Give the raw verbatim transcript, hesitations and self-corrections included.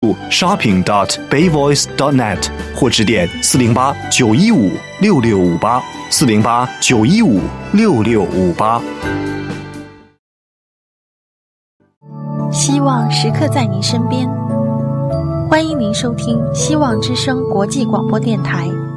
shopping dot bayvoice dot net 或致电四零八九一五六六五八四零八九一五六六五八。 希望时刻在您身边，欢迎您收听希望之声国际广播电台